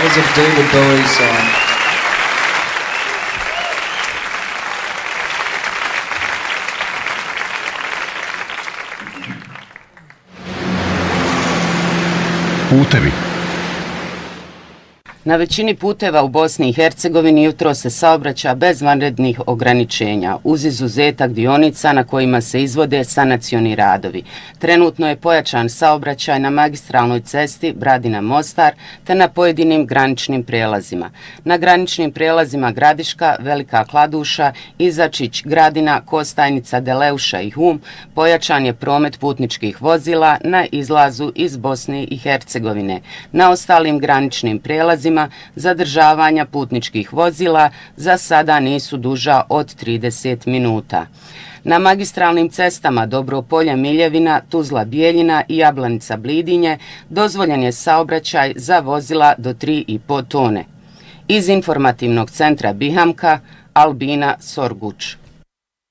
was a David Bowie song. Putevi. Na većini puteva u Bosni i Hercegovini jutro se saobraća bez vanrednih ograničenja, uz izuzetak dionica na kojima se izvode sanacioni radovi. Trenutno je pojačan saobraćaj na magistralnoj cesti Bradina-Mostar te na pojedinim graničnim prijelazima. Na graničnim prijelazima Gradiška, Velika Kladuša, Izačić, Gradina, Kostajnica, Deleuša i Hum pojačan je promet putničkih vozila na izlazu iz Bosne i Hercegovine. Na ostalim graničnim prijelazima zadržavanja putničkih vozila za sada nisu duža od 30 minuta. Na magistralnim cestama Dobropolje, Miljevina, Tuzla, Bijeljina i Jablanica, Blidinje dozvoljen je saobraćaj za vozila do 3,5 tone. Iz informativnog centra Bihamka, Albina Sorguč.